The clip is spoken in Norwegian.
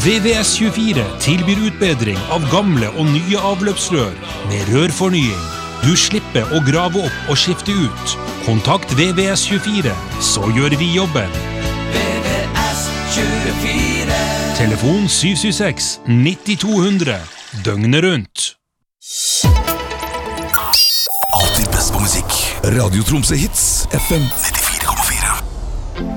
VVS24 tilbyr utbedring av gamle og nye avløpsrør med rørfornying. Du slipper å grave opp og skifte ut. Kontakt VVS24, så gjør vi jobben. VVS24. Telefon 776-9200. Døgnet rundt. Alltid best på musikk. Radio Tromsø Hits FM 95.